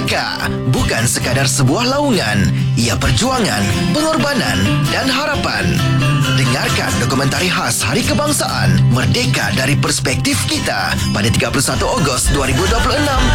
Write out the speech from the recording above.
Merdeka bukan sekadar sebuah laungan, ia perjuangan, pengorbanan dan harapan. Dengarkan dokumentari khas Hari Kebangsaan Merdeka dari Perspektif Kita pada 31 Ogos 2026